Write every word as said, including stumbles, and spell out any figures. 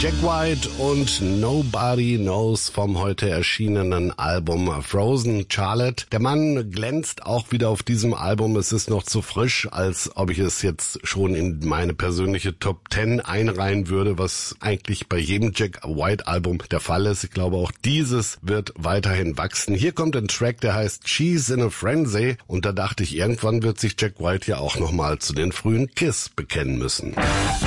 Jack White und Nobody Knows vom heute erschienenen Album Frozen Charlotte. Der Mann glänzt auch wieder auf diesem Album. Es ist noch zu frisch, als ob ich es jetzt schon in meine persönliche Top Ten einreihen würde, was eigentlich bei jedem Jack White Album der Fall ist. Ich glaube, auch dieses wird weiterhin wachsen. Hier kommt ein Track, der heißt She's in a Frenzy. Und da dachte ich, irgendwann wird sich Jack White ja auch nochmal zu den frühen Kiss bekennen müssen.